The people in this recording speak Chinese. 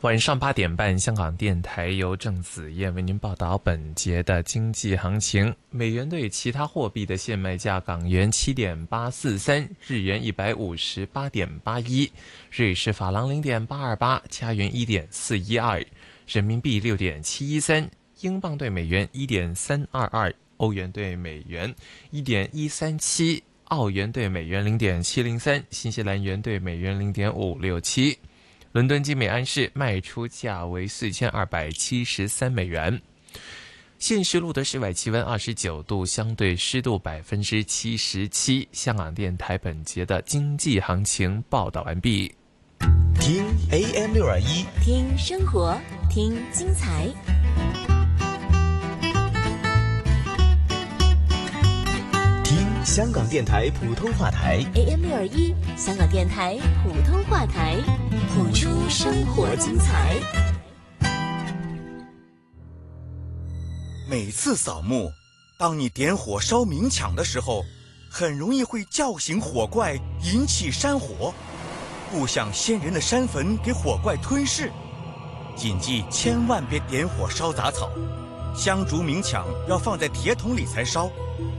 晚上8点半，香港电台由郑子燕为您报道本节的经济行情。美元对其他货币的现卖价：港元7.843，日元158.81，瑞士法郎0.828，加元1.412，人民币6.713，英镑对美元1.322，欧元对美元1.137，澳元对美元0.703，新西兰元对美元0.567。伦敦金每安士卖出价为4273美元。现时录得室外气温29度，相对湿度77%。香港电台本节的经济行情报道完毕。 听 AM621， 听生活，听精彩。 听香港电台普通话台 AM621，香港电台普通话台，谱出生活精彩。 每次扫墓，当你点火烧冥龋的时候，很容易会叫醒火怪，引起山火，不想先人的山坟给火怪吞噬。谨记千万别点火烧杂草，香烛冥龋要放在铁桶里才烧，